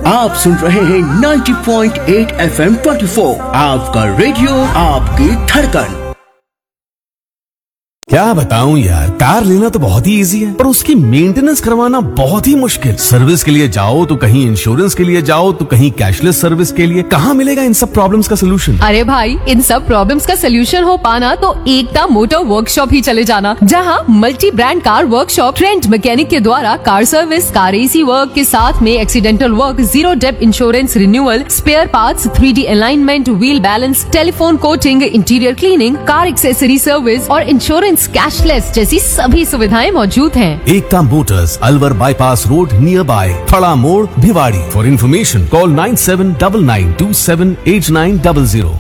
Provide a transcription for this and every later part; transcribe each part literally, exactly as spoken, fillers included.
आप सुन रहे हैं नब्बे पॉइंट आठ एफ एम चौबीस, आपका रेडियो आपकी धड़कन। क्या बताऊं यार, कार लेना तो बहुत ही इजी है पर उसकी मेंटेनेंस करवाना बहुत ही मुश्किल। सर्विस के लिए जाओ तो कहीं इंश्योरेंस के लिए जाओ तो कहीं कैशलेस सर्विस के लिए। कहाँ मिलेगा इन सब प्रॉब्लम्स का सोल्यूशन? अरे भाई, इन सब प्रॉब्लम्स का सोल्यूशन हो पाना तो एकता मोटर वर्कशॉप ही चले जाना, जहां multi brand car workshop trend mechanic के द्वारा car service, car AC work के साथ में accidental work, zero Depp insurance renewal, spare parts, three D alignment, wheel balance, telephone coating, interior cleaning, car accessory service और insurance cashless जैसी सभी सुविधाएं मौजूद हैं। एकता Motors, Alwar bypass road, near by थड़ा मोड़, Bhiwadi. For information call nine seven nine nine to seven eight nine zero zero.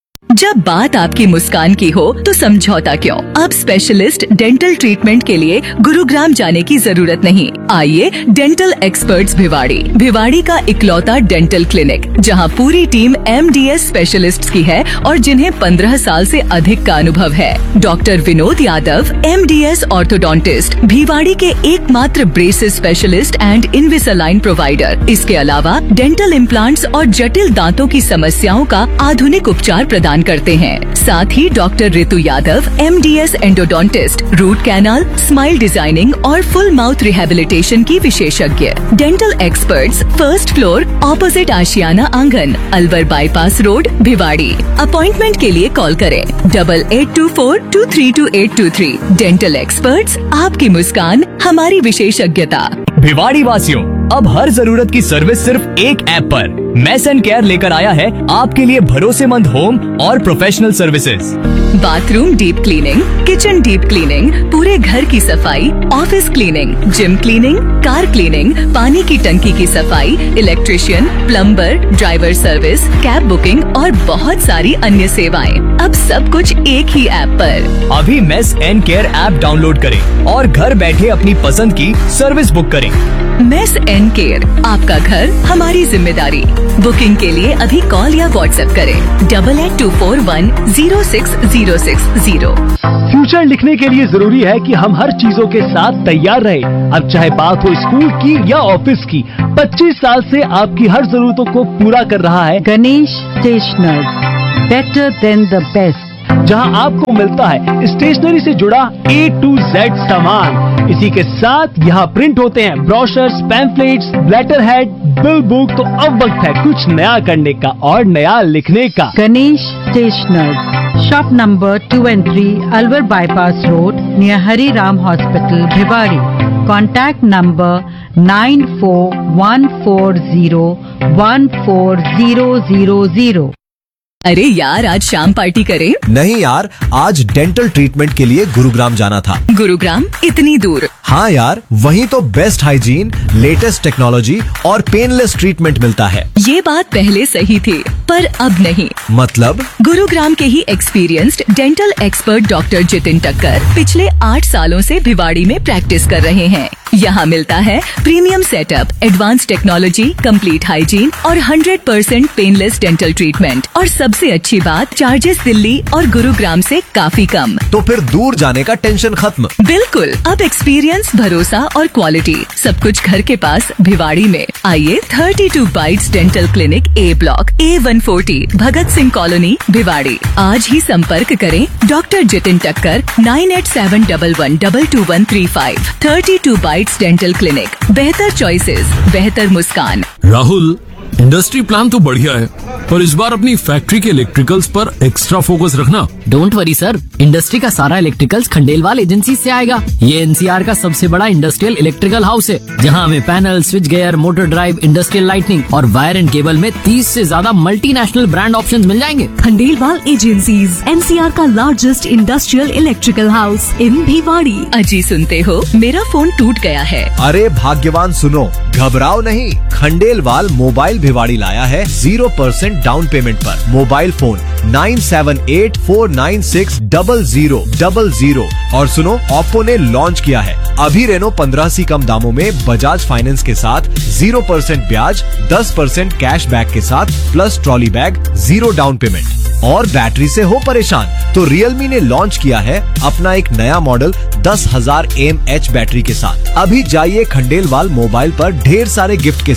जब बात आपकी मुस्कान की हो तो समझौता क्यों? अब स्पेशलिस्ट डेंटल ट्रीटमेंट के लिए गुरुग्राम जाने की जरूरत नहीं। आइए डेंटल एक्सपर्ट्स भिवाड़ी। भिवाड़ी का इकलौता डेंटल क्लिनिक, जहां पूरी team M D S specialists की है और जिन्हें पंद्रह साल से अधिक का अनुभव है। Doctor Vinod Yadav, M D S orthodontist, Bhiwadi के एकमात्र ब्रेसेस स्पेशलिस्ट एंड इनविसालाइन प्रोवाइडर। इसके अलावा डेंटल इम्प्लांट्स और जटिल दांतों की समस्याओं का आधुनिक उपचार प्रदान करते हैं। साथ ही डॉक्टर ऋतु Yadav, M D S endodontist, root canal, smile designing और फुल माउथ रिहेबिलिटेशन की विशेषज्ञ। Dental experts, first floor, opposite आशियाना आंगन, Alwar bypass road, Bhiwadi. Appointment के लिए कॉल करें double eight to four to three to eight to three. Dental experts, आपकी मुस्कान हमारी विशेषज्ञता। भिवाड़ी वासियों, अब हर जरूरत की सर्विस सिर्फ एक ऐप पर। मेस एंड केयर लेकर आया है आपके लिए भरोसेमंद होम और professional services. Bathroom deep cleaning, kitchen deep cleaning, पूरे घर की सफाई, office cleaning, gym cleaning, car cleaning, पानी की टंकी की सफाई, electrician, plumber, driver service, cab booking और बहुत सारी अन्य सेवाएं। अब सब कुछ एक ही ऐप पर। अभी mess and care app download करें और घर बैठे अपनी पसंद की सर्विस बुक करें। मेस एंड केयर, आपका घर हमारी जिम्मेदारी। बुकिंग के लिए अभी कॉल या व्हाट्सएप करें double eight to four one zero six zero six zero. Future लिखने के लिए जरूरी है कि हम हर चीजों के साथ तैयार रहें। अब चाहे बात हो स्कूल की या ऑफिस की, पच्चीस साल से आपकी हर जरूरतों को पूरा कर रहा है Ganesh stationers, better than the best, जहां आपको मिलता है स्टेशनरी से जुड़ा ए टू जेड सामान। इसी के साथ यहाँ प्रिंट होते हैं brochures, pamphlets, letter head, bill book. तो अब वक्त है कुछ नया करने का और नया लिखने का। Ganesh stationers, shop number two and three, Alwar bypass road, near Hari Ram hospital, Bhiwadi. Contact number nine four one four zero one four zero zero zero. अरे यार, आज शाम पार्टी करें? नहीं यार, आज डेंटल ट्रीटमेंट के लिए गुरुग्राम जाना था। गुरुग्राम इतनी दूर? हाँ यार, वहीं तो बेस्ट हाइजीन, लेटेस्ट टेक्नोलॉजी और पेनलेस ट्रीटमेंट मिलता है। ये बात पहले सही थी, पर अब नहीं। मतलब? गुरुग्राम के ही experienced dental expert doctor Jitin टक्कर पिछले आठ सालों से भिवाड़ी में प्रैक्टिस कर रहे हैं। यहाँ मिलता है premium setup, advance technology, complete hygiene और hundred percent painless dental treatment. और सबसे अच्छी बात, चार्जेस दिल्ली और गुरुग्राम से काफी कम। तो फिर दूर जाने का टेंशन खत्म। बिल्कुल, अब एक्सपीरियंस, भरोसा और क्वालिटी सब कुछ घर के पास भिवाड़ी में। आइए thirty two bytes dental clinic, ए ब्लॉक, ए one forty, Bhagat Singh colony, Bhiwadi. आज ही संपर्क करें डॉक्टर जितिन टक्कर nine eight seven double one double two one three five. Thirty two bytes dental clinic, बेहतर चॉइसेस, बेहतर मुस्कान। राहुल, इंडस्ट्री प्लान तो बढ़िया है, पर इस बार अपनी फैक्ट्री के इलेक्ट्रिकल्स पर एक्स्ट्रा फोकस रखना। डोंट वरी सर, इंडस्ट्री का सारा इलेक्ट्रिकल्स खंडेलवाल एजेंसी से आएगा। ये एन सी आर का सबसे बड़ा इंडस्ट्रियल इलेक्ट्रिकल हाउस है, जहां हमें panel, switch gear, motor drive, industrial lightning और वायर एंड केबल में तीस से ज्यादा मल्टीनेशनल ब्रांड ऑप्शंस मिल जाएंगे। Khandelwal agencies, N C R का largest industrial electrical house in Bhiwadi. अजी सुनते हो, मेरा फोन टूट गया है। अरे भाग्यवान सुनो, घबराओ नहीं, खंडेलवाल मोबाइल भिवाड़ी लाया है जीरो परसेंट डाउन पेमेंट पर। Mobile phone nine seven eight four nine six double zero double zero. और सुनो, ओप्पो ने लॉन्च किया है अभी रेनो पंद्रह सी कम दामों में बजाज फाइनेंस के साथ जीरो परसेंट ब्याज, दस परसेंट कैश बैक के साथ plus trolley bag, zero down payment. और बैटरी से हो परेशान तो रियलमी ने लॉन्च किया है अपना एक नया मॉडल दस हजार एम एच बैटरी के साथ। अभी जाइए खंडेलवाल मोबाइल पर ढेर सारे गिफ्ट के साथ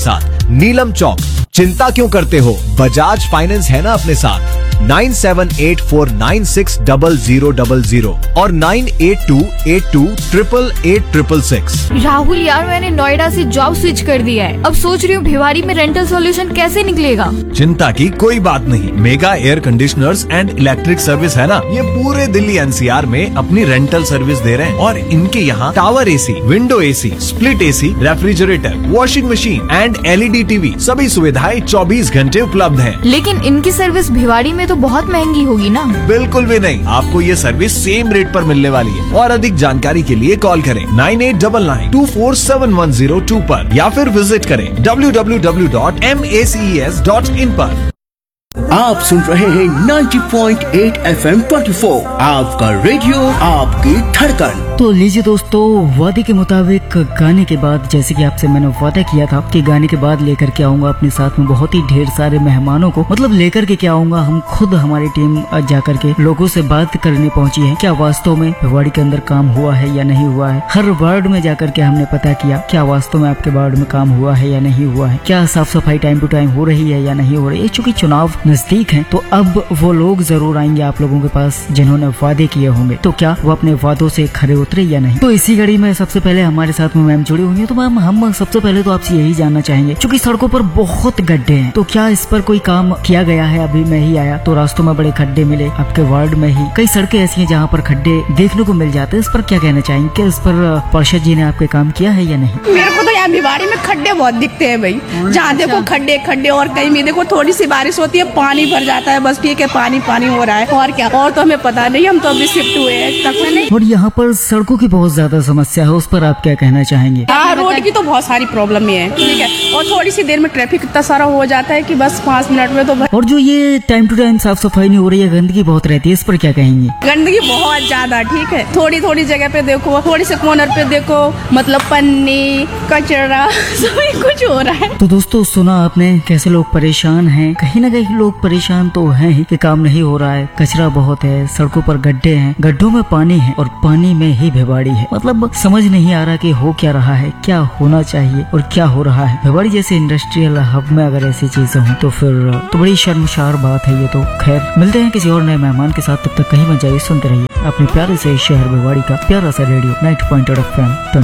नीलम चौक। चिंता क्यों करते हो, बजाज फाइनेंस है ना अपने साथ। Nine seven eight four nine six double zero double zero और nine eight to eight to triple eight triple six. Rahul यार, मैंने नोएडा से जॉब स्विच कर दिया है। अब सोच रही हूँ भिवाड़ी में रेंटल सॉल्यूशन कैसे निकलेगा। चिंता की कोई बात नहीं, mega air conditioners and electric service है ना, ये पूरे दिल्ली एनसीआर में अपनी रेंटल सर्विस दे रहे हैं। और इनके यहाँ tower AC, window AC, split AC, refrigerator, washing machine and LED TV सभी सुविधाएं चौबीस घंटे उपलब्ध हैं। लेकिन इनकी सर्विस भिवाड़ी में तो बहुत महंगी होगी ना। बिल्कुल भी नहीं, आपको ये सर्विस सेम रेट पर मिलने वाली है। और अधिक जानकारी के लिए कॉल करें nine eight nine nine to four seven one zero to पर या फिर विजिट करें W W W dot M A C E S dot in पर। आप सुन रहे हैं ninety point eight F M twenty four, आपका रेडियो आपकी धड़कन। तो लीजिए दोस्तों, वादे के मुताबिक गाने के बाद, जैसे कि आपसे मैंने वादा किया था कि गाने के बाद लेकर के आऊंगा अपने साथ में बहुत ही ढेर सारे मेहमानों को, मतलब लेकर के क्या आऊंगा, हम खुद हमारी टीम जाकर के लोगों से बात करने पहुंची है। क्या वास्तव में भिवाड़ी के अंदर काम हुआ है या नहीं हुआ है। हर वार्ड में जाकर के हमने पता किया क्या वास्तव में आपके वार्ड में काम हुआ है या नहीं हुआ है, क्या साफ सफाई टाइम टू टाइम हो रही है या नहीं हो रही है। चूंकि चुनाव नजदीक है तो अब वो लोग जरूर आएंगे आप लोगों के पास जिन्होंने वादे किए होंगे, तो क्या वो अपने वादों से खरे उतरे या नहीं। तो इसी घड़ी में सबसे पहले हमारे साथ में मैम जुड़ी हुई है। तो मैम, हम सबसे पहले तो आपसे यही जानना चाहेंगे, क्योंकि सड़कों पर बहुत गड्ढे हैं, तो क्या इस पर कोई काम किया गया है। अभी मैं ही आया तो रास्तों में बड़े खड्डे मिले, आपके वार्ड में ही कई सड़कें ऐसी हैं जहाँ पर खड्डे देखने को मिल जाते हैं। इस पर क्या कहना चाहेंगे, क्या इस पर पार्षद जी ने आपके काम किया है या नहीं। मेरे को तो यहाँ भिवाड़ी में खड्डे बहुत दिखते हैं भाई, जहाँ देखो खड्डे खड्डे, और कहीं भी देखो थोड़ी सी बारिश होती है पानी भर जाता है, बस ठीक है पानी पानी हो रहा है, और क्या। और तो हमें पता नहीं, हम तो अभी शिफ्ट हुए हैं। और यहाँ पर सड़कों की बहुत ज्यादा समस्या है, उस पर आप क्या कहना चाहेंगे। हाँ, रोड की तो बहुत सारी प्रॉब्लम है, ठीक है, और थोड़ी सी देर में ट्रैफिक इतना सारा हो जाता है कि बस पाँच मिनट में तो। और जो ये टाइम टू टाइम साफ सफाई नहीं हो रही है, गंदगी बहुत रहती है, इस पर क्या कहेंगे। गंदगी बहुत ज्यादा, ठीक है, थोड़ी थोड़ी जगह पे देखो, थोड़ी से कॉर्नर पे देखो, मतलब पन्नी कचरा सभी कुछ हो रहा है। तो दोस्तों, सुना आपने कैसे लोग परेशान हैं। कहीं ना कहीं लोग परेशान तो हैं ही कि काम नहीं हो रहा है, कचरा बहुत है, सड़कों पर गड्ढे हैं, गड्ढों में पानी है और पानी में ही भिवाड़ी है। मतलब समझ नहीं आ रहा कि हो क्या रहा है, क्या होना चाहिए और क्या हो रहा है। भिवाड़ी जैसे इंडस्ट्रियल हब में अगर ऐसी चीजें हों तो फिर तो बड़ी शर्मसार बात है ये तो। खैर, मिलते हैं किसी और नए मेहमान के साथ, तब तक कहीं मत जाइए, सुनते रहिए अपने प्यारे से शहर भिवाड़ी का प्यारा सा radio ninety point eight F M.